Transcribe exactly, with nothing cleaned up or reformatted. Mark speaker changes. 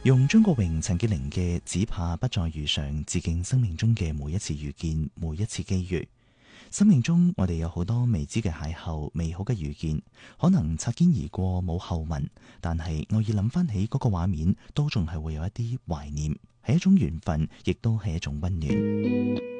Speaker 1: 用張國榮、陳潔靈嘅《只怕不再遇上》致敬生命中嘅每一次遇見，每一次機遇。生命中我哋有好多未知嘅邂逅，美好嘅遇見，可能擦肩而過冇後文，但係偶爾諗翻起嗰個畫面，都仲係會有一啲懷念，係一種緣分，亦都係一種溫暖。